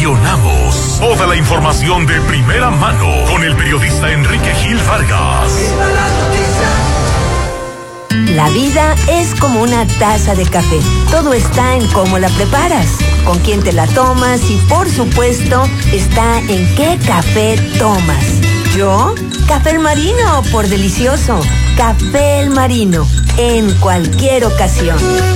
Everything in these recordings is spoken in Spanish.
Desayunamos. Toda la información de primera mano con el periodista Enrique Gil Vargas. La vida es como una taza de café. Todo está en cómo la preparas, con quién te la tomas y, por supuesto, está en qué café tomas. ¿Yo? Café El Marino, por delicioso. Café El Marino, en cualquier ocasión.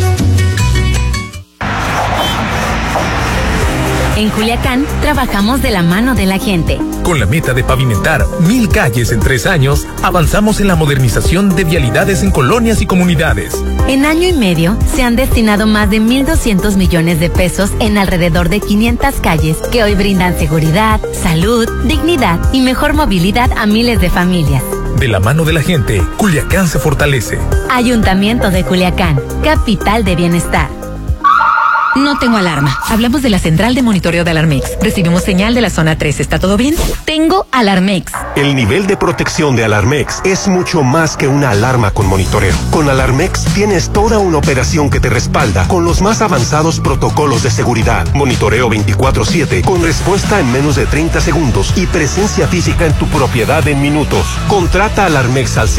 En Culiacán, trabajamos de la mano de la gente. Con la meta de pavimentar 1000 calles en 3 años, avanzamos en la modernización de vialidades en colonias y comunidades. En año y medio, se han destinado más de 1,200 millones de pesos en alrededor de 500 calles que hoy brindan seguridad, salud, dignidad y mejor movilidad a miles de familias. De la mano de la gente, Culiacán se fortalece. Ayuntamiento de Culiacán, capital de bienestar. No tengo alarma. Hablamos de la central de monitoreo de Alarmex. Recibimos señal de la zona 3. ¿Está todo bien? Tengo Alarmex. El nivel de protección de Alarmex es mucho más que una alarma con monitoreo. Con Alarmex tienes toda una operación que te respalda con los más avanzados protocolos de seguridad. Monitoreo 24/7 con respuesta en menos de 30 segundos y presencia física en tu propiedad en minutos. Contrata Alarmex al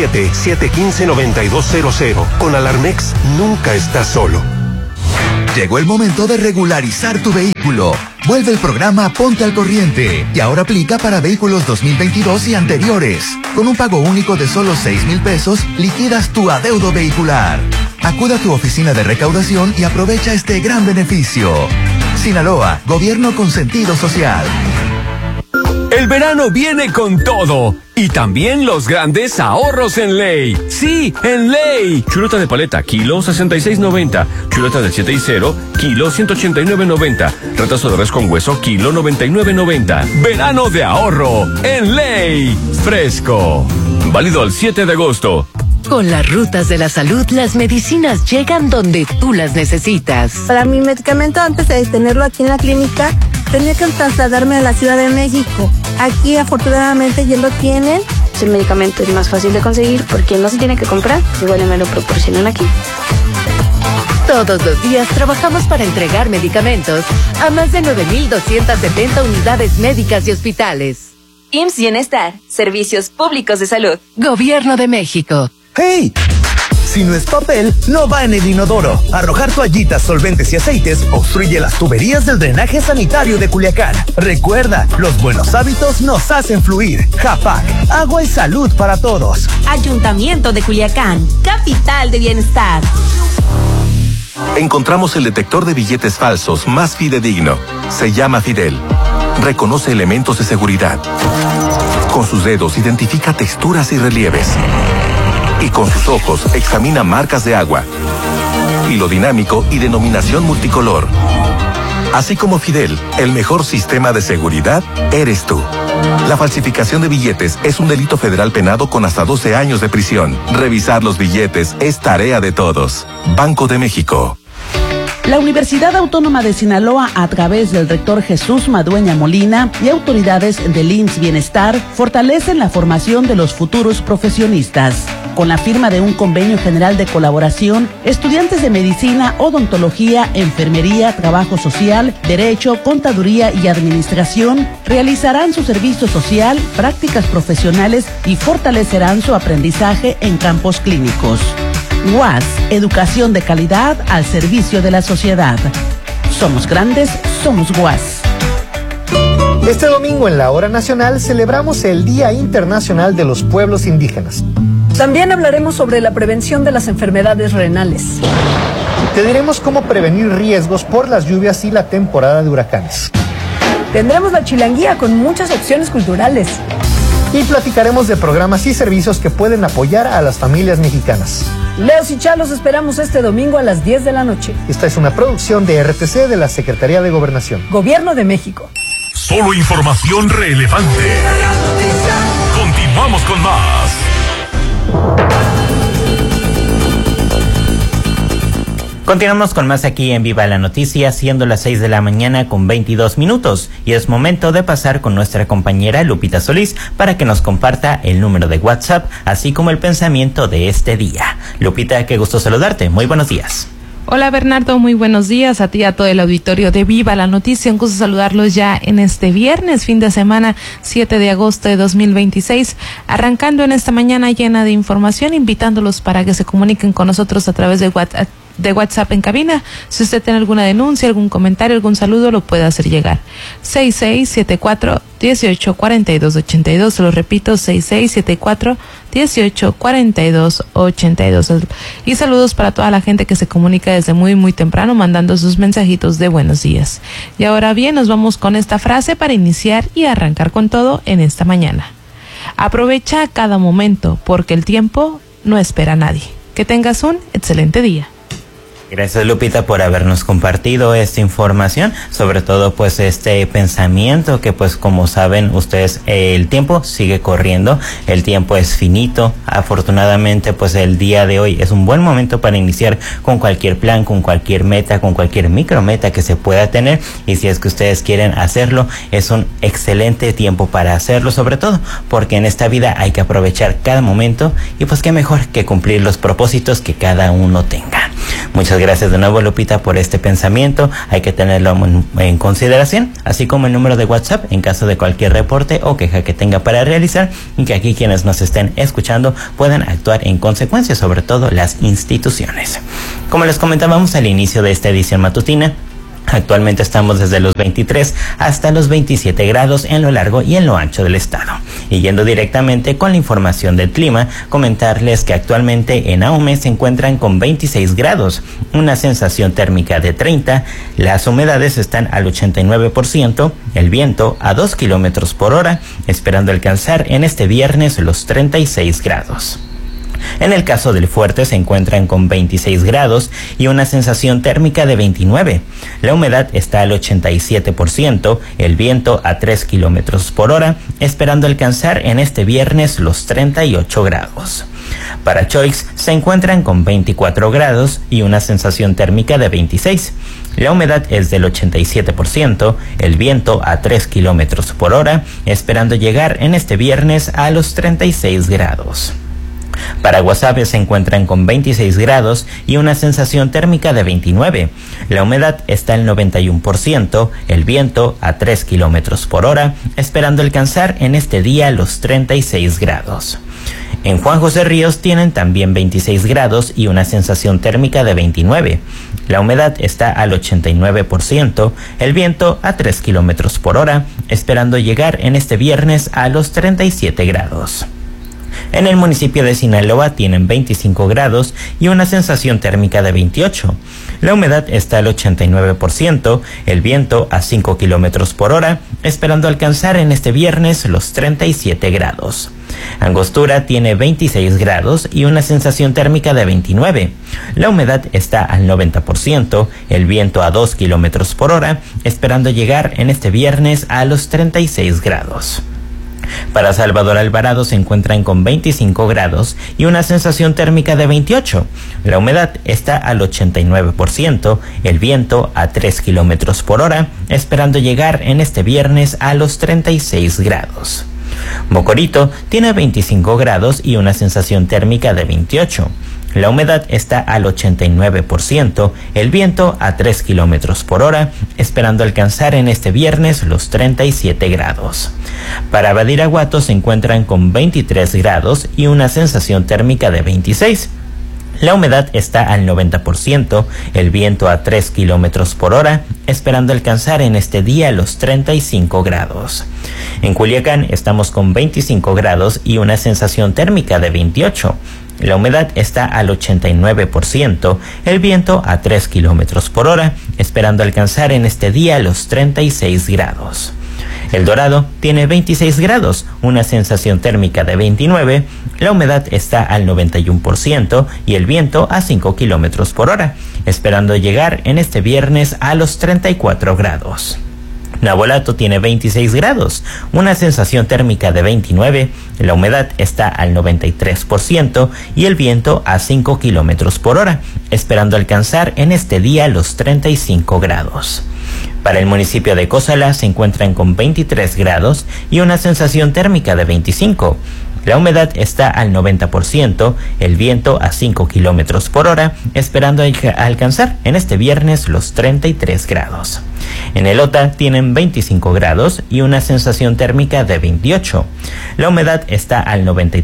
667-715-9200. Con Alarmex nunca estás solo. Llegó el momento de regularizar tu vehículo. Vuelve el programa Ponte al Corriente y ahora aplica para vehículos 2022 y anteriores. Con un pago único de solo 6,000 pesos, liquidas tu adeudo vehicular. Acude a tu oficina de recaudación y aprovecha este gran beneficio. Sinaloa, gobierno con sentido social. El verano viene con todo. Y también los grandes ahorros en Ley. Sí, en Ley. Chuleta de paleta, kilo 66.90. Chuleta del 7 y 0, kilo 189.90. Retazo de res con hueso, kilo 99.90. Verano de ahorro en Ley. Fresco. Válido al 7 de agosto. Con las rutas de la salud, las medicinas llegan donde tú las necesitas. Para mi medicamento, antes de tenerlo aquí en la clínica, tenía que trasladarme a la Ciudad de México. Aquí, afortunadamente, ya lo tienen. El medicamento es más fácil de conseguir porque no se tiene que comprar, igual me lo proporcionan aquí. Todos los días trabajamos para entregar medicamentos a más de 9,270 unidades médicas y hospitales. IMSS Bienestar, Servicios Públicos de Salud. Gobierno de México. ¡Hey! Si no es papel, no va en el inodoro. Arrojar toallitas, solventes y aceites obstruye las tuberías del drenaje sanitario de Culiacán. Recuerda, los buenos hábitos nos hacen fluir. Japac, agua y salud para todos. Ayuntamiento de Culiacán, capital de bienestar. Encontramos el detector de billetes falsos más fidedigno. Se llama Fidel. Reconoce elementos de seguridad. Con sus dedos identifica texturas y relieves. Y con sus ojos examina marcas de agua. Hilo dinámico y denominación multicolor. Así como Fidel, el mejor sistema de seguridad eres tú. La falsificación de billetes es un delito federal penado con hasta 12 años de prisión. Revisar los billetes es tarea de todos. Banco de México. La Universidad Autónoma de Sinaloa, a través del rector Jesús Madueña Molina y autoridades del IMSS Bienestar, fortalecen la formación de los futuros profesionistas. Con la firma de un convenio general de colaboración, estudiantes de medicina, odontología, enfermería, trabajo social, derecho, contaduría y administración realizarán su servicio social, prácticas profesionales y fortalecerán su aprendizaje en campos clínicos. UAS, educación de calidad al servicio de la sociedad. Somos grandes, somos UAS. Este domingo en la Hora Nacional celebramos el Día Internacional de los Pueblos Indígenas. También hablaremos sobre la prevención de las enfermedades renales. Te diremos cómo prevenir riesgos por las lluvias y la temporada de huracanes. Tendremos la chilanguía con muchas opciones culturales. Y platicaremos de programas y servicios que pueden apoyar a las familias mexicanas. Leos y Chalos esperamos este domingo a las 10 de la noche. Esta es una producción de RTC de la Secretaría de Gobernación. Gobierno de México. Solo información relevante. Continuamos con más. Continuamos con más aquí en Viva la Noticia, siendo las 6 de la mañana con 22 minutos. Y es momento de pasar con nuestra compañera Lupita Solís para que nos comparta el número de WhatsApp, así como el pensamiento de este día. Lupita, qué gusto saludarte. Muy buenos días. Hola Bernardo, muy buenos días a ti y a todo el auditorio de Viva la Noticia. Un gusto saludarlos ya en este viernes, fin de semana, 7 de agosto de 2026. Arrancando en esta mañana llena de información, invitándolos para que se comuniquen con nosotros a través de WhatsApp en cabina. Si usted tiene alguna denuncia, algún comentario, algún saludo, lo puede hacer llegar. 6674-184282. Se lo repito, 6674-184282. Y saludos para toda la gente que se comunica desde muy, muy temprano, mandando sus mensajitos de buenos días. Y ahora bien, nos vamos con esta frase para iniciar y arrancar con todo en esta mañana. Aprovecha cada momento, porque el tiempo no espera a nadie. Que tengas un excelente día. Gracias, Lupita, por habernos compartido esta información, sobre todo pues este pensamiento que pues como saben ustedes, el tiempo sigue corriendo, el tiempo es finito. Afortunadamente pues el día de hoy es un buen momento para iniciar con cualquier plan, con cualquier meta, con cualquier micrometa que se pueda tener, y si es que ustedes quieren hacerlo, es un excelente tiempo para hacerlo, sobre todo porque en esta vida hay que aprovechar cada momento, y pues qué mejor que cumplir los propósitos que cada uno tenga. Muchas gracias de nuevo, Lupita, por este pensamiento. Hay que tenerlo en consideración, así como el número de WhatsApp en caso de cualquier reporte o queja que tenga para realizar, y que aquí quienes nos estén escuchando puedan actuar en consecuencia, sobre todo las instituciones. Como les comentábamos al inicio de esta edición matutina, actualmente estamos desde los 23 hasta los 27 grados en lo largo y en lo ancho del estado. Y yendo directamente con la información del clima, comentarles que actualmente en Ahome se encuentran con 26 grados, una sensación térmica de 30, las humedades están al 89%, el viento a 2 kilómetros por hora, esperando alcanzar en este viernes los 36 grados. En el caso del Fuerte se encuentran con 26 grados y una sensación térmica de 29. La humedad está al 87%, el viento a 3 kilómetros por hora, esperando alcanzar en este viernes los 38 grados. Para Choix se encuentran con 24 grados y una sensación térmica de 26. La humedad es del 87%, el viento a 3 kilómetros por hora, esperando llegar en este viernes a los 36 grados. Para Guasave se encuentran con 26 grados y una sensación térmica de 29. La humedad está al 91%, el viento a 3 kilómetros por hora, esperando alcanzar en este día los 36 grados. En Juan José Ríos tienen también 26 grados y una sensación térmica de 29. La humedad está al 89%, el viento a 3 kilómetros por hora, esperando llegar en este viernes a los 37 grados. En el municipio de Sinaloa tienen 25 grados y una sensación térmica de 28. La humedad está al 89%, el viento a 5 kilómetros por hora, esperando alcanzar en este viernes los 37 grados. Angostura tiene 26 grados y una sensación térmica de 29. La humedad está al 90%, el viento a 2 kilómetros por hora, esperando llegar en este viernes a los 36 grados. Para Salvador Alvarado se encuentran con 25 grados y una sensación térmica de 28. La humedad está al 89%, el viento a 3 kilómetros por hora, esperando llegar en este viernes a los 36 grados. Mocorito tiene 25 grados y una sensación térmica de 28. La humedad está al 89%, el viento a 3 kilómetros por hora, esperando alcanzar en este viernes los 37 grados. Para Badiraguato se encuentran con 23 grados y una sensación térmica de 26. La humedad está al 90%, el viento a 3 kilómetros por hora, esperando alcanzar en este día los 35 grados. En Culiacán estamos con 25 grados y una sensación térmica de 28. La humedad está al 89%, el viento a 3 kilómetros por hora, esperando alcanzar en este día los 36 grados. El Dorado tiene 26 grados, una sensación térmica de 29, la humedad está al 91% y el viento a 5 kilómetros por hora, esperando llegar en este viernes a los 34 grados. Navolato tiene 26 grados, una sensación térmica de 29, la humedad está al 93% y el viento a 5 kilómetros por hora, esperando alcanzar en este día los 35 grados. Para el municipio de Cózala se encuentran con 23 grados y una sensación térmica de 25. La humedad está al 90%, el viento a 5 kilómetros por hora, esperando alcanzar en este viernes los 33 grados. En Elota tienen 25 grados y una sensación térmica de 28. La humedad está al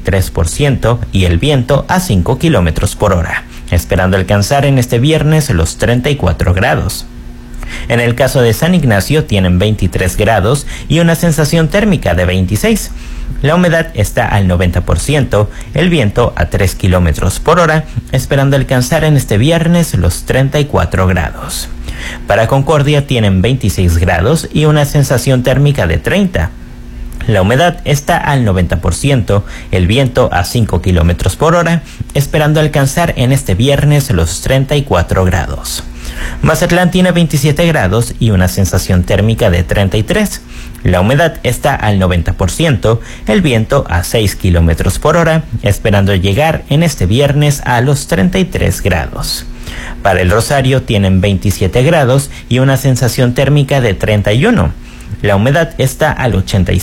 93% y el viento a 5 kilómetros por hora, esperando alcanzar en este viernes los 34 grados. En el caso de San Ignacio tienen 23 grados y una sensación térmica de 26. La humedad está al 90%, el viento a 3 kilómetros por hora, esperando alcanzar en este viernes los 34 grados. Para Concordia tienen 26 grados y una sensación térmica de 30. La humedad está al 90%, el viento a 5 kilómetros por hora, esperando alcanzar en este viernes los 34 grados. Mazatlán tiene 27 grados y una sensación térmica de 33. La humedad está al 90%, el viento a 6 kilómetros por hora, esperando llegar en este viernes a los 33 grados. Para el Rosario tienen 27 grados y una sensación térmica de 31. La humedad está al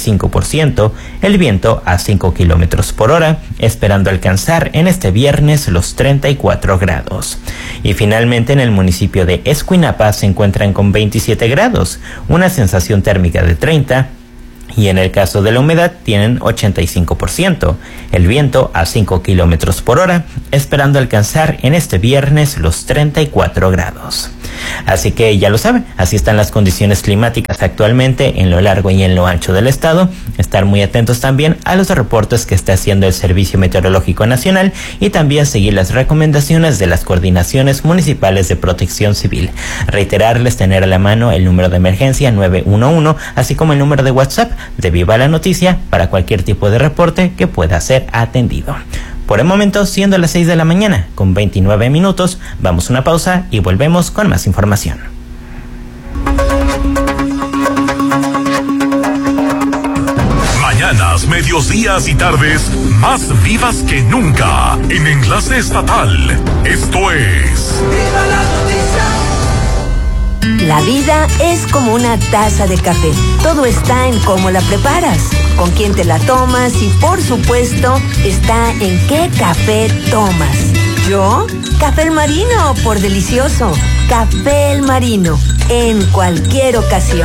85%, el viento a 5 kilómetros por hora, esperando alcanzar en este viernes los 34 grados. Y finalmente en el municipio de Escuinapa se encuentran con 27 grados, una sensación térmica de 30, y en el caso de la humedad tienen 85%, el viento a 5 kilómetros por hora, esperando alcanzar en este viernes los 34 grados. Así que ya lo saben, así están las condiciones climáticas actualmente en lo largo y en lo ancho del estado. Estar muy atentos también a los reportes que está haciendo el Servicio Meteorológico Nacional y también seguir las recomendaciones de las coordinaciones municipales de protección civil. Reiterarles tener a la mano el número de emergencia 911, así como el número de WhatsApp de Viva la Noticia para cualquier tipo de reporte que pueda ser atendido. Por el momento, siendo las 6 de la mañana, con 29 minutos, vamos a una pausa y volvemos con más información. Mañanas, medios días y tardes, más vivas que nunca, en Enlace Estatal. Esto es... ¡Viva la Noticia! La vida es como una taza de café. Todo está en cómo la preparas, con quién te la tomas y, por supuesto, está en qué café tomas. ¿Yo? Café El Marino, por delicioso. Café El Marino, en cualquier ocasión.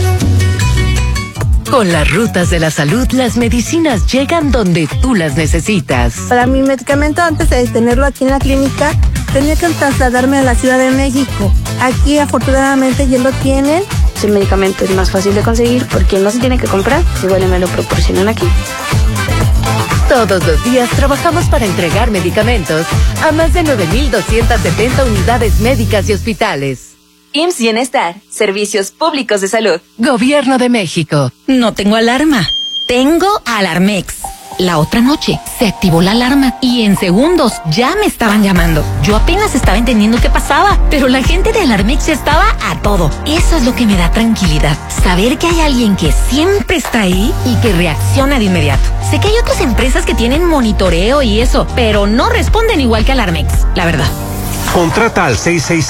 Con las rutas de la salud, las medicinas llegan donde tú las necesitas. Para mi medicamento, antes de tenerlo aquí en la clínica, tenía que trasladarme a la Ciudad de México. Aquí, afortunadamente, ya lo tienen. El medicamento es más fácil de conseguir porque no se tiene que comprar, igual me lo proporcionan aquí. Todos los días trabajamos para entregar medicamentos a más de 9,270 unidades médicas y hospitales. IMSS Bienestar, Servicios Públicos de Salud. Gobierno de México. No tengo alarma, tengo Alarmex. La otra noche se activó la alarma y en segundos ya me estaban llamando. Yo apenas estaba entendiendo qué pasaba, pero la gente de Alarmex estaba a todo. Eso es lo que me da tranquilidad, saber que hay alguien que siempre está ahí y que reacciona de inmediato. Sé que hay otras empresas que tienen monitoreo y eso, pero no responden igual que Alarmex, la verdad. Contrata al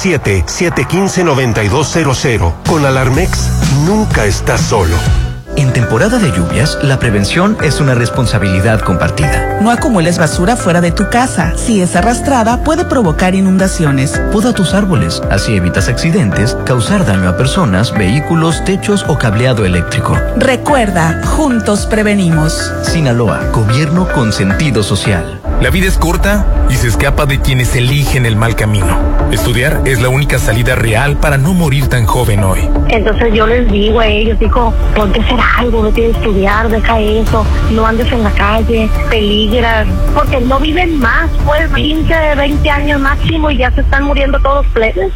667-715-9200. Con Alarmex, nunca estás solo. En temporada de lluvias, la prevención es una responsabilidad compartida. No acumules basura fuera de tu casa. Si es arrastrada, puede provocar inundaciones. Poda tus árboles, así evitas accidentes, causar daño a personas, vehículos, techos o cableado eléctrico. Recuerda, juntos prevenimos. Sinaloa, gobierno con sentido social. La vida es corta y se escapa de quienes eligen el mal camino. Estudiar es la única salida real para no morir tan joven hoy. Entonces yo les digo a ellos, ponte a hacer algo, no tienes que estudiar, deja eso, no andes en la calle, peligras, porque no viven más, pues 15, 20 años máximo y ya se están muriendo todos plebes.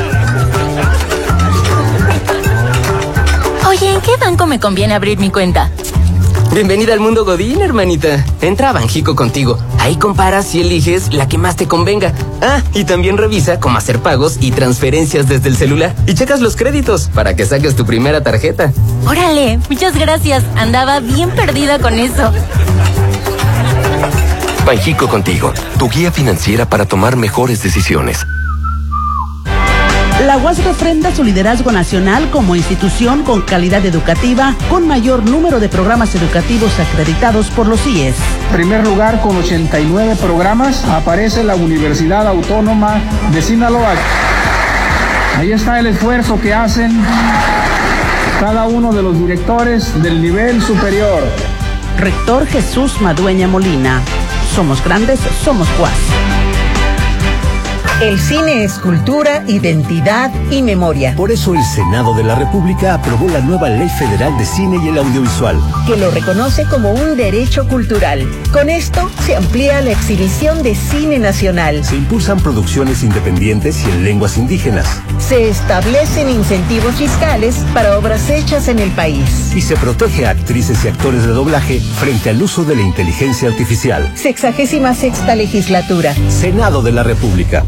Oye, ¿en qué banco me conviene abrir mi cuenta? Bienvenida al mundo Godín, hermanita. Entra a Banjico Contigo. Ahí comparas y eliges la que más te convenga. Ah, y también revisa cómo hacer pagos y transferencias desde el celular. Y checas los créditos para que saques tu primera tarjeta. Órale, muchas gracias. Andaba bien perdida con eso. Banjico Contigo, tu guía financiera para tomar mejores decisiones. La UAS refrenda su liderazgo nacional como institución con calidad educativa, con mayor número de programas educativos acreditados por los CIES. Primer lugar con 89 programas aparece la Universidad Autónoma de Sinaloa. Ahí está el esfuerzo que hacen cada uno de los directores del nivel superior. Rector Jesús Madueña Molina. Somos grandes, somos UAS. El cine es cultura, identidad y memoria. Por eso el Senado de la República aprobó la nueva Ley Federal de Cine y el Audiovisual, que lo reconoce como un derecho cultural. Con esto se amplía la exhibición de cine nacional. Se impulsan producciones independientes y en lenguas indígenas. Se establecen incentivos fiscales para obras hechas en el país. Y se protege a actrices y actores de doblaje frente al uso de la inteligencia artificial. 66ª legislatura. Senado de la República.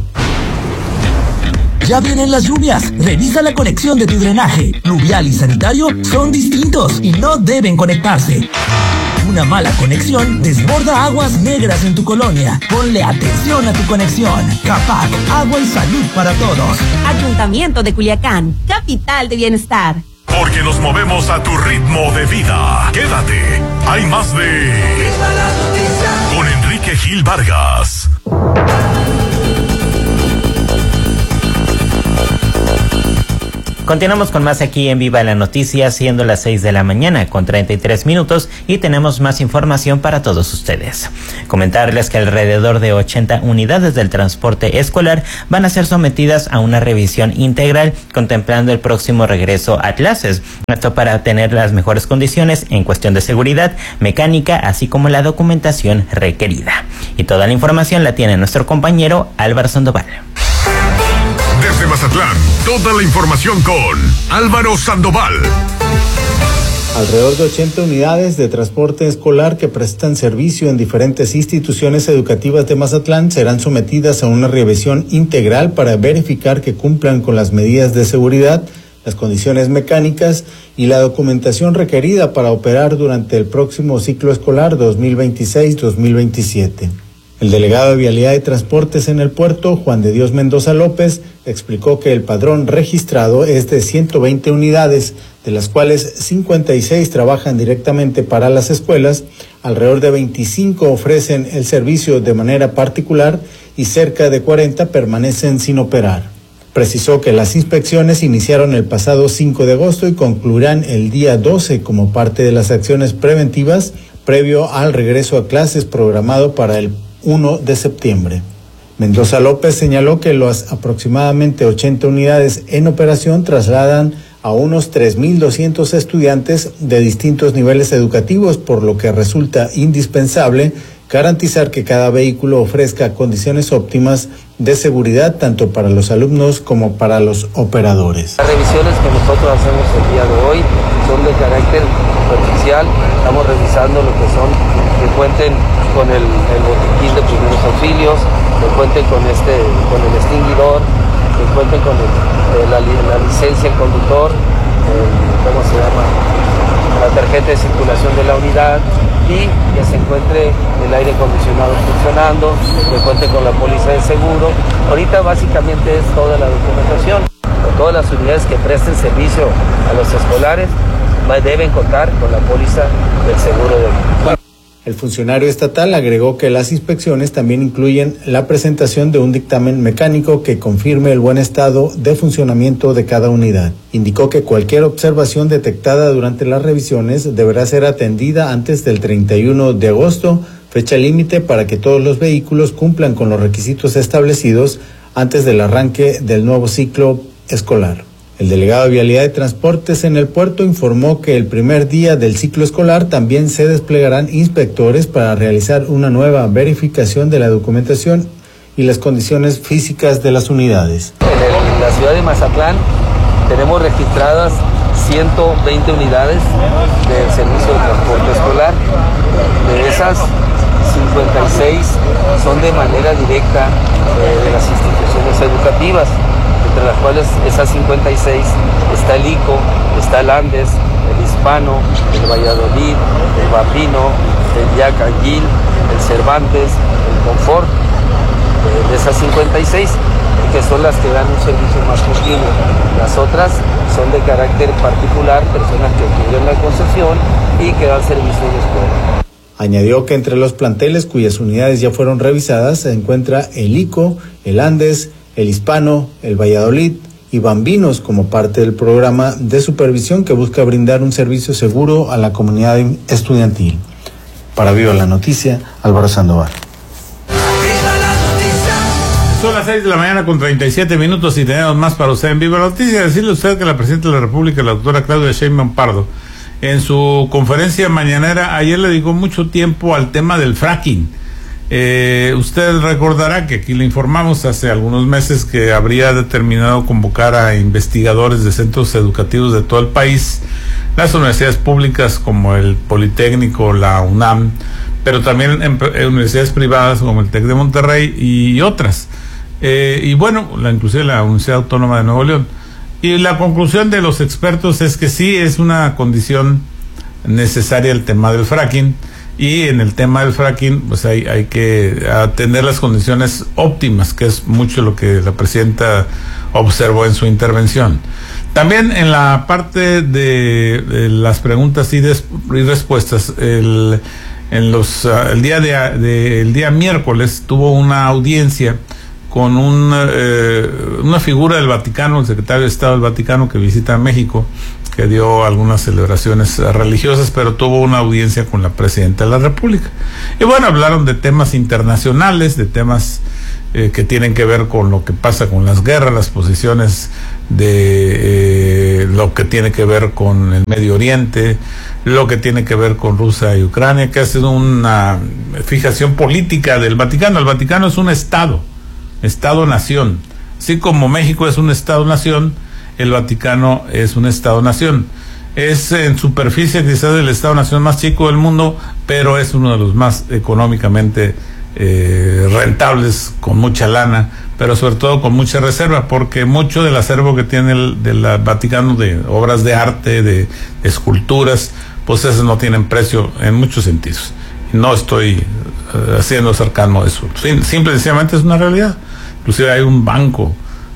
Ya vienen las lluvias. Revisa la conexión de tu drenaje. Pluvial y sanitario son distintos y no deben conectarse. Una mala conexión desborda aguas negras en tu colonia. Ponle atención a tu conexión. CAPAC, agua y salud para todos. Ayuntamiento de Culiacán, capital de bienestar. Porque nos movemos a tu ritmo de vida. Quédate. Hay más de... Con Enrique Gil Vargas. Continuamos con más aquí en Viva la Noticia, siendo las 6 de la mañana con 33 minutos y tenemos más información para todos ustedes. Comentarles que alrededor de 80 unidades del transporte escolar van a ser sometidas a una revisión integral contemplando el próximo regreso a clases. Esto para tener las mejores condiciones en cuestión de seguridad, mecánica, así como la documentación requerida. Y toda la información la tiene nuestro compañero Álvaro Sandoval. Desde Mazatlán, toda la información con Álvaro Sandoval. Alrededor de 80 unidades de transporte escolar que prestan servicio en diferentes instituciones educativas de Mazatlán serán sometidas a una revisión integral para verificar que cumplan con las medidas de seguridad, las condiciones mecánicas y la documentación requerida para operar durante el próximo ciclo escolar 2026-2027. El delegado de Vialidad y Transportes en el puerto, Juan de Dios Mendoza López, explicó que el padrón registrado es de 120 unidades, de las cuales 56 trabajan directamente para las escuelas, alrededor de 25 ofrecen el servicio de manera particular y cerca de 40 permanecen sin operar. Precisó que las inspecciones iniciaron el pasado 5 de agosto y concluirán el día 12 como parte de las acciones preventivas previo al regreso a clases programado para el 1 de septiembre. Mendoza López señaló que las aproximadamente 80 unidades en operación trasladan a unos 3.200 estudiantes de distintos niveles educativos, por lo que resulta indispensable garantizar que cada vehículo ofrezca condiciones óptimas de seguridad tanto para los alumnos como para los operadores. Las revisiones que nosotros hacemos el día de hoy son de carácter superficial. Estamos revisando lo que son, que cuenten con el botiquín de primeros auxilios, que cuenten con el extinguidor, que cuenten con la licencia del conductor, la tarjeta de circulación de la unidad, y que se encuentre el aire acondicionado funcionando, que cuente con la póliza de seguro. Ahorita básicamente es toda la documentación. Todas las unidades que presten servicio a los escolares deben contar con la póliza del seguro de vida. El funcionario estatal agregó que las inspecciones también incluyen la presentación de un dictamen mecánico que confirme el buen estado de funcionamiento de cada unidad. Indicó que cualquier observación detectada durante las revisiones deberá ser atendida antes del 31 de agosto, fecha límite para que todos los vehículos cumplan con los requisitos establecidos antes del arranque del nuevo ciclo escolar. El delegado de Vialidad y Transportes en el puerto informó que el primer día del ciclo escolar también se desplegarán inspectores para realizar una nueva verificación de la documentación y las condiciones físicas de las unidades. En la ciudad de Mazatlán tenemos registradas 120 unidades del servicio de transporte escolar. De esas, 56 son de manera directa de las instituciones educativas, entre las cuales esas 56 está el ICO, está el Andes, el Hispano, el Valladolid, el Bambino, el Yacanguil, el Cervantes, el Confort. De esas 56 que son las que dan un servicio más continuo. Las otras son de carácter particular, personas que adquirieron la concesión y que dan servicio de escuela. Añadió que entre los planteles cuyas unidades ya fueron revisadas se encuentra el ICO, el Andes, el Hispano, el Valladolid y Bambinos como parte del programa de supervisión que busca brindar un servicio seguro a la comunidad estudiantil. Para Viva la Noticia, Álvaro Sandoval. Son las 6 de la mañana con 37 minutos y tenemos más para usted en Viva la Noticia. Decirle a usted que la presidenta de la República, la doctora Claudia Sheinbaum Pardo, en su conferencia mañanera ayer le dedicó mucho tiempo al tema del fracking. Usted recordará que aquí le informamos hace algunos meses que habría determinado convocar a investigadores de centros educativos de todo el país, las universidades públicas como el Politécnico, la UNAM, pero también en universidades privadas como el TEC de Monterrey y otras. Y bueno, inclusive la Universidad Autónoma de Nuevo León. Y la conclusión de los expertos es que sí es una condición necesaria el tema del fracking, y en el tema del fracking pues hay que atender las condiciones óptimas, que es mucho lo que la presidenta observó en su intervención. También en la parte de las preguntas y respuestas, el día miércoles tuvo una audiencia con una figura del Vaticano, el secretario de Estado del Vaticano que visita México, que dio algunas celebraciones religiosas, pero tuvo una audiencia con la presidenta de la República. Y bueno, hablaron de temas internacionales, de temas que tienen que ver con lo que pasa con las guerras, las posiciones de lo que tiene que ver con el Medio Oriente, lo que tiene que ver con Rusia y Ucrania, que ha sido una fijación política del Vaticano. El Vaticano es un Estado-nación. Así como México es un Estado-nación, el Vaticano es un Estado-nación. Es en superficie quizás el Estado-nación más chico del mundo, pero es uno de los más económicamente rentables, con mucha lana, pero sobre todo con mucha reserva, porque mucho del acervo que tiene el Vaticano de obras de arte, de esculturas, pues esas no tienen precio en muchos sentidos. No estoy haciendo cercano a eso. Simple y sencillamente es una realidad. Inclusive hay un banco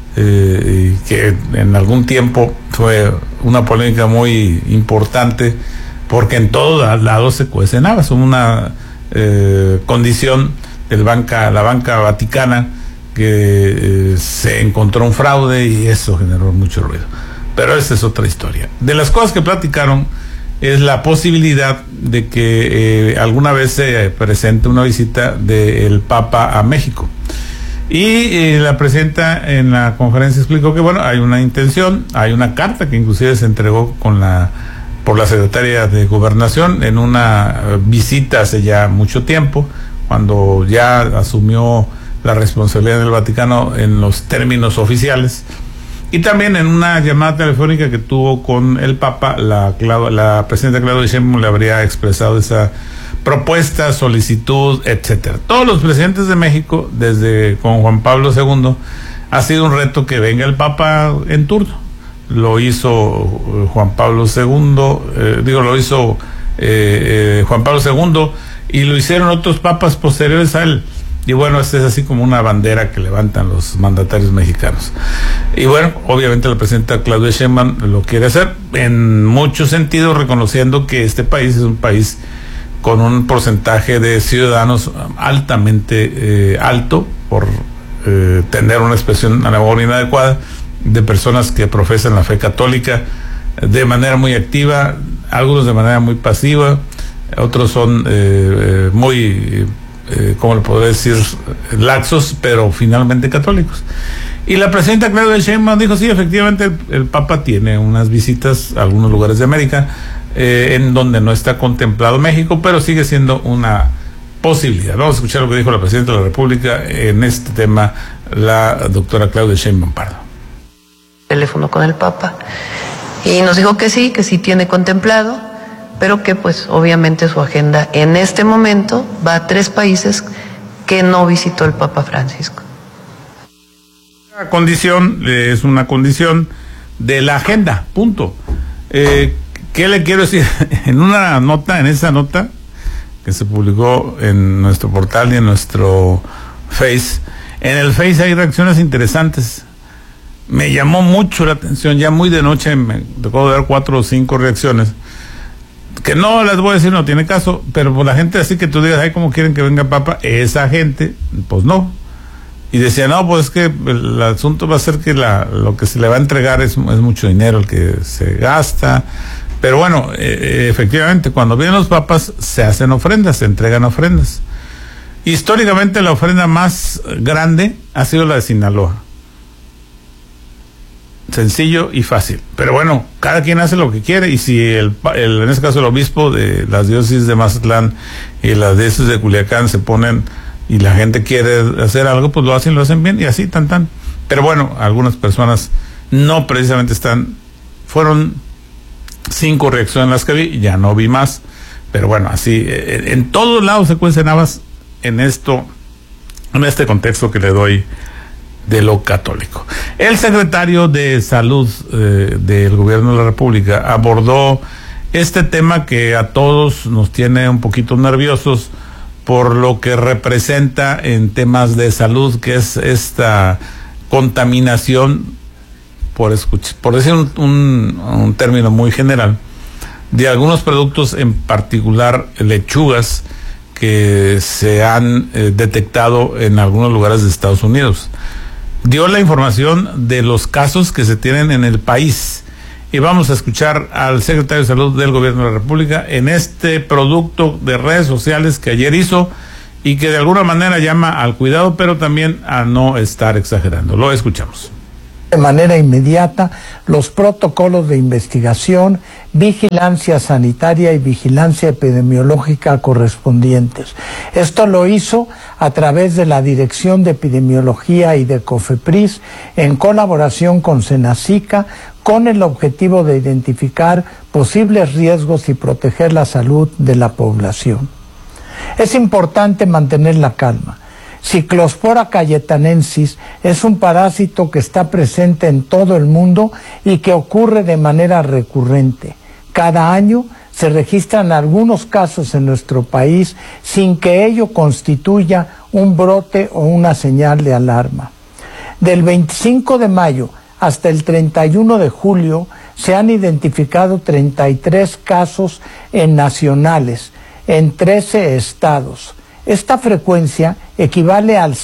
que en algún tiempo fue una polémica muy importante, porque en todos lados se cuecen habas. Una condición de la banca vaticana que se encontró un fraude y eso generó mucho ruido. Pero esa es otra historia. De las cosas que platicaron es la posibilidad de que alguna vez se presente una visita del Papa a México. Y la presidenta en la conferencia explicó que bueno, hay una intención, hay una carta que inclusive se entregó por la secretaria de Gobernación en una visita hace ya mucho tiempo, cuando ya asumió la responsabilidad del Vaticano en los términos oficiales, y también en una llamada telefónica que tuvo con el Papa, la presidenta Claudia Sheinbaum le habría expresado esa propuesta, solicitud, etcétera. Todos los presidentes de México, desde con Juan Pablo II, ha sido un reto que venga el Papa en turno. Lo hizo Juan Pablo II, Juan Pablo II, y lo hicieron otros papas posteriores a él. Y bueno, esta es así como una bandera que levantan los mandatarios mexicanos. Y bueno, obviamente la presidenta Claudia Sheinbaum lo quiere hacer en muchos sentidos, reconociendo que este país es un país con un porcentaje de ciudadanos altamente alto, por tener una expresión a lo mejor inadecuada, de personas que profesan la fe católica de manera muy activa, algunos de manera muy pasiva, otros son muy, ¿cómo le podría decir?, laxos, pero finalmente católicos. Y la presidenta Claudia Sheinbaum dijo, sí, efectivamente el Papa tiene unas visitas a algunos lugares de América, en donde no está contemplado México, pero sigue siendo una posibilidad. Vamos a escuchar lo que dijo la presidenta de la República en este tema, la doctora Claudia Sheinbaum Pardo. Teléfono con el Papa y nos dijo que sí tiene contemplado, pero que pues obviamente su agenda en este momento va a 3 países que no visitó el Papa Francisco. La condición es una condición de la agenda, punto. ¿Qué le quiero decir? En esa nota que se publicó en nuestro portal y en nuestro Face, En el Face hay reacciones interesantes. Me llamó mucho la atención, ya muy de noche me tocó ver 4 o 5 reacciones, que no las voy a decir, no tiene caso, pero por la gente así que tú digas, ay, ¿cómo quieren que venga Papa? Esa gente, pues no. Y decía, no, pues es que el asunto va a ser que lo que se le va a entregar es mucho dinero el que se gasta. Pero bueno, efectivamente, cuando vienen los papas se hacen ofrendas, se entregan ofrendas. Históricamente la ofrenda más grande ha sido la de Sinaloa. Sencillo y fácil. Pero bueno, cada quien hace lo que quiere, y si en este caso el obispo de las diócesis de Mazatlán y las diócesis de Culiacán se ponen y la gente quiere hacer algo, pues lo hacen bien y así, tan. Pero bueno, algunas personas no precisamente fueron 5 reacciones las que vi, ya no vi más, pero bueno, así, en todos lados se cuecen habas en este contexto que le doy de lo católico. El secretario de Salud del Gobierno de la República abordó este tema que a todos nos tiene un poquito nerviosos por lo que representa en temas de salud, que es esta contaminación, por decir un término muy general, de algunos productos, en particular lechugas, que se han detectado en algunos lugares de Estados Unidos. Dio la información de los casos que se tienen en el país. Y vamos a escuchar al secretario de Salud del Gobierno de la República en este producto de redes sociales que ayer hizo y que de alguna manera llama al cuidado, pero también a no estar exagerando. Lo escuchamos. De manera inmediata los protocolos de investigación, vigilancia sanitaria y vigilancia epidemiológica correspondientes. Esto lo hizo a través de la Dirección de Epidemiología y de COFEPRIS en colaboración con Senacica, con el objetivo de identificar posibles riesgos y proteger la salud de la población. Es importante mantener la calma. Cyclospora cayetanensis es un parásito que está presente en todo el mundo y que ocurre de manera recurrente. Cada año se registran algunos casos en nuestro país sin que ello constituya un brote o una señal de alarma. Del 25 de mayo hasta el 31 de julio se han identificado 33 casos nacionales en 13 estados. Esta frecuencia equivale al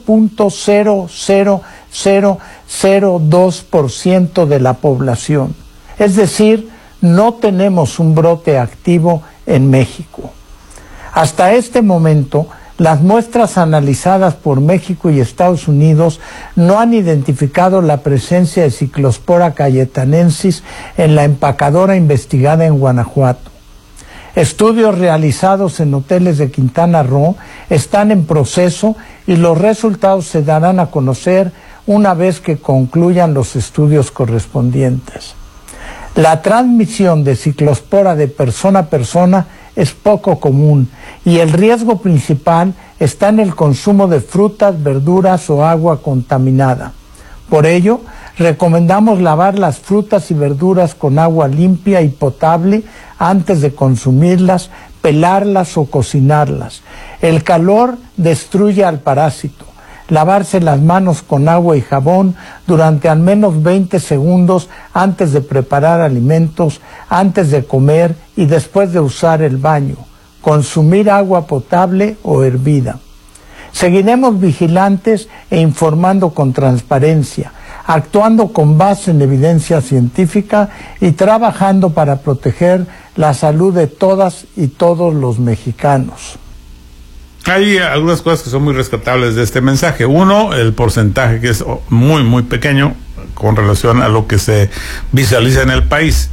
0.00002% de la población. Es decir, no tenemos un brote activo en México. Hasta este momento, las muestras analizadas por México y Estados Unidos no han identificado la presencia de Cyclospora cayetanensis en la empacadora investigada en Guanajuato. Estudios realizados en hoteles de Quintana Roo están en proceso y los resultados se darán a conocer una vez que concluyan los estudios correspondientes. La transmisión de ciclospora de persona a persona es poco común y el riesgo principal está en el consumo de frutas, verduras o agua contaminada. Por ello, recomendamos lavar las frutas y verduras con agua limpia y potable antes de consumirlas, pelarlas o cocinarlas. El calor destruye al parásito. Lavarse las manos con agua y jabón durante al menos 20 segundos antes de preparar alimentos, antes de comer y después de usar el baño. Consumir agua potable o hervida. Seguiremos vigilantes e informando con transparencia, actuando con base en evidencia científica y trabajando para proteger la salud de todas y todos los mexicanos. Hay algunas cosas que son muy rescatables de este mensaje. Uno, el porcentaje que es muy, muy pequeño con relación a lo que se visualiza en el país.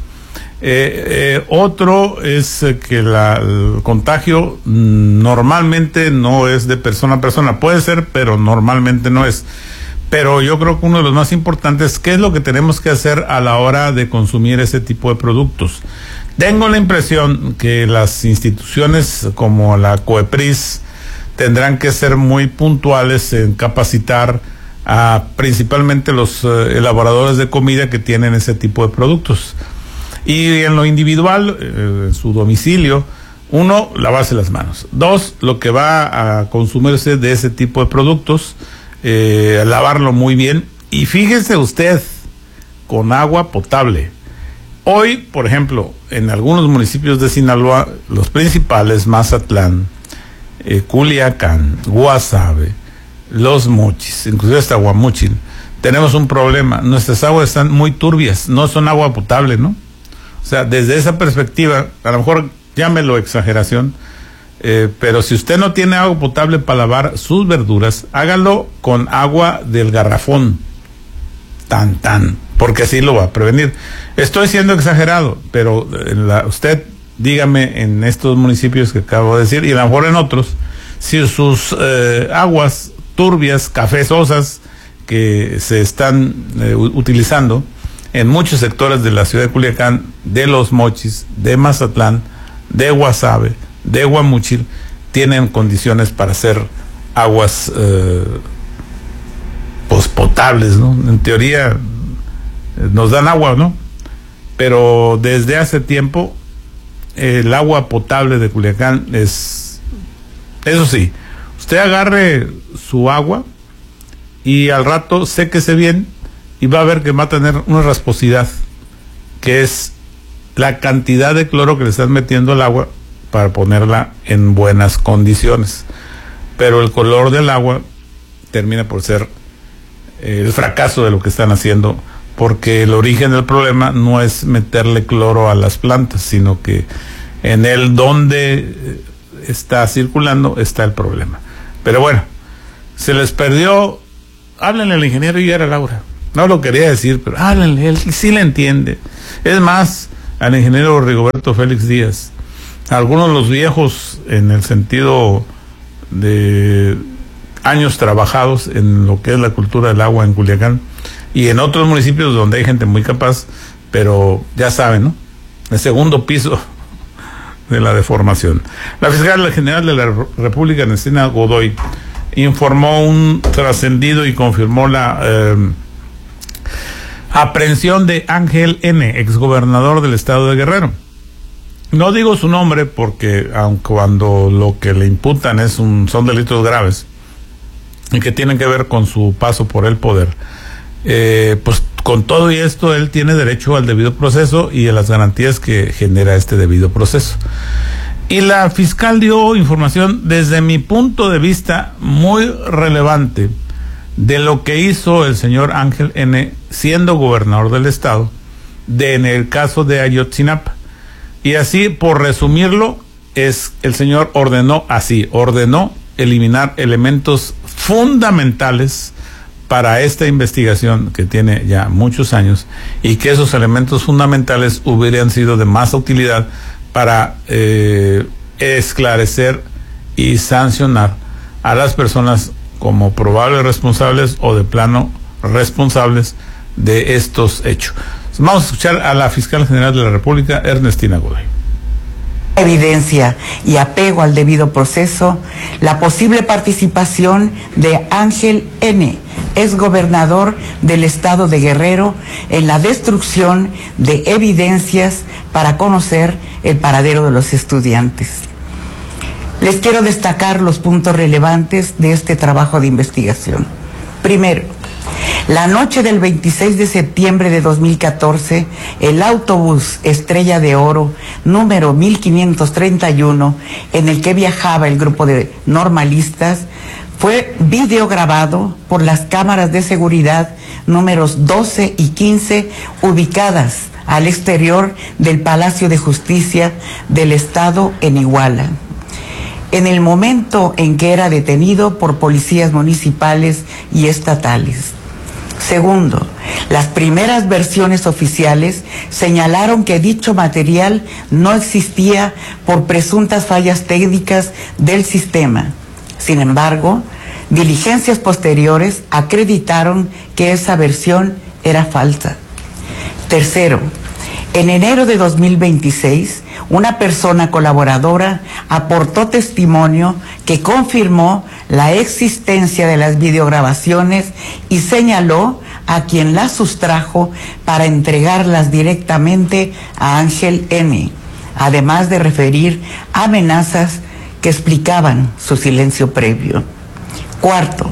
Otro es que el contagio normalmente no es de persona a persona. Puede ser, pero normalmente no es. Pero yo creo que uno de los más importantes, ¿qué es lo que tenemos que hacer a la hora de consumir ese tipo de productos? Tengo la impresión que las instituciones como la COEPRIS tendrán que ser muy puntuales en capacitar a principalmente los elaboradores de comida que tienen ese tipo de productos. Y en lo individual, en su domicilio, 1, lavarse las manos. 2, lo que va a consumirse de ese tipo de productos, lavarlo muy bien. Y fíjese usted, con agua potable. Hoy, por ejemplo, en algunos municipios de Sinaloa, los principales, Mazatlán, Culiacán, Guasave, Los Mochis, inclusive hasta Guamúchil, tenemos un problema. Nuestras aguas están muy turbias, no son agua potable, ¿no? O sea, desde esa perspectiva, a lo mejor llámelo exageración, pero si usted no tiene agua potable para lavar sus verduras, hágalo con agua del garrafón, porque así lo va a prevenir. Estoy siendo exagerado, pero usted dígame en estos municipios que acabo de decir, y a lo mejor en otros, si sus aguas turbias, cafezosas, que se están utilizando en muchos sectores de la ciudad de Culiacán, de Los Mochis, de Mazatlán, de Guasave, de Guamúchil, tienen condiciones para ser aguas pues potables, ¿no? En teoría nos dan agua, ¿no? Pero desde hace tiempo el agua potable de Culiacán es, eso sí, usted agarre su agua y al rato séquese bien y va a ver que va a tener una rasposidad, que es la cantidad de cloro que le están metiendo al agua para ponerla en buenas condiciones. Pero el color del agua termina por ser el fracaso de lo que están haciendo, porque el origen del problema no es meterle cloro a las plantas, sino que en el donde está circulando está el problema. Pero bueno, se les perdió. Háblenle al ingeniero Higuera Laura. No lo quería decir, pero háblenle, él sí le entiende. Es más, al ingeniero Rigoberto Félix Díaz, algunos de los viejos en el sentido de años trabajados en lo que es la cultura del agua en Culiacán y en otros municipios donde hay gente muy capaz, pero ya saben, ¿no? El segundo piso de la deformación. La fiscal general de la República, Ernestina Godoy, informó un trascendido y confirmó la aprehensión de Ángel N., exgobernador del estado de Guerrero. No digo su nombre porque aun cuando lo que le imputan son delitos graves y que tienen que ver con su paso por el poder, pues con todo y esto él tiene derecho al debido proceso y a las garantías que genera este debido proceso. Y la fiscal dio información desde mi punto de vista muy relevante de lo que hizo el señor Ángel N. siendo gobernador del estado, en el caso de Ayotzinapa. Y así, por resumirlo, el señor ordenó eliminar elementos fundamentales para esta investigación que tiene ya muchos años, y que esos elementos fundamentales hubieran sido de más utilidad para esclarecer y sancionar a las personas como probables responsables o de plano responsables de estos hechos. Vamos a escuchar a la fiscal general de la República, Ernestina Godoy. Evidencia y apego al debido proceso la posible participación de Ángel N., exgobernador del estado de Guerrero, en la destrucción de evidencias para conocer el paradero de los estudiantes. Les quiero destacar los puntos relevantes de este trabajo de investigación. Primero, la noche del 26 de septiembre de 2014, el autobús Estrella de Oro, número 1531, en el que viajaba el grupo de normalistas, fue videograbado por las cámaras de seguridad números 12 y 15, ubicadas al exterior del Palacio de Justicia del Estado en Iguala, en el momento en que era detenido por policías municipales y estatales. Segundo, las primeras versiones oficiales señalaron que dicho material no existía por presuntas fallas técnicas del sistema. Sin embargo, diligencias posteriores acreditaron que esa versión era falsa. Tercero, en enero de 2026, una persona colaboradora aportó testimonio que confirmó la existencia de las videograbaciones y señaló a quien las sustrajo para entregarlas directamente a Ángel N., además de referir amenazas que explicaban su silencio previo. Cuarto,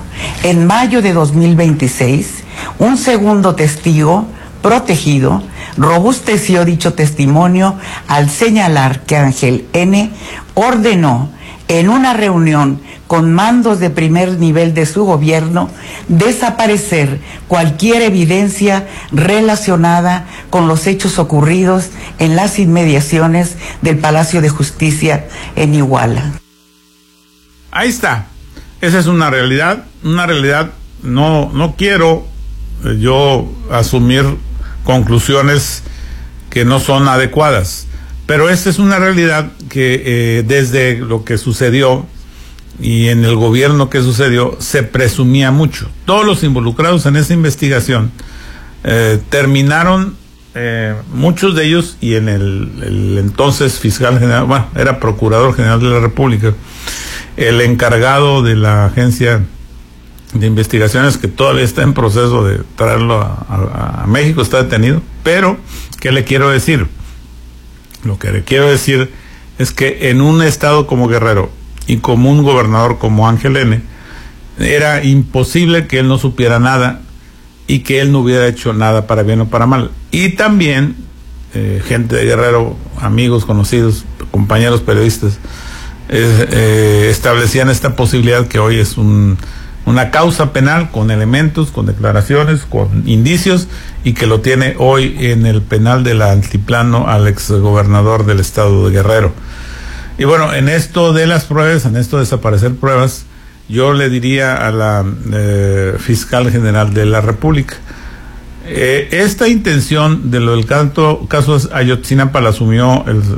En mayo de 2026, un segundo testigo protegido robusteció dicho testimonio al señalar que Ángel N. ordenó en una reunión con mandos de primer nivel de su gobierno desaparecer cualquier evidencia relacionada con los hechos ocurridos en las inmediaciones del Palacio de Justicia en Iguala. Ahí está. Esa es una realidad. No quiero yo asumir conclusiones que no son adecuadas, pero esta es una realidad que desde lo que sucedió y en el gobierno que sucedió se presumía mucho. Todos los involucrados en esa investigación terminaron, muchos de ellos, y en el entonces fiscal general, bueno, era procurador general de la República, el encargado de la agencia de investigaciones, que todavía está en proceso de traerlo a México, está detenido. Pero, ¿qué le quiero decir? Lo que le quiero decir es que en un estado como Guerrero y como un gobernador como Ángel N., era imposible que él no supiera nada y que él no hubiera hecho nada para bien o para mal. Y también gente de Guerrero, amigos, conocidos, compañeros periodistas, establecían esta posibilidad que hoy es una causa penal con elementos, con declaraciones, con indicios, y que lo tiene hoy en el penal del Altiplano al exgobernador del estado de Guerrero. Y bueno, en esto de las pruebas, en esto de desaparecer pruebas, yo le diría a la fiscal general de la República, esta intención de lo del caso Ayotzinapa la asumió el